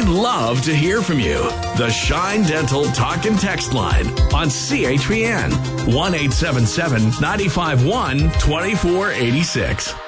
We'd love to hear from you. The Shine Dental Talk and Text line on CHPN 1-877-951-2486.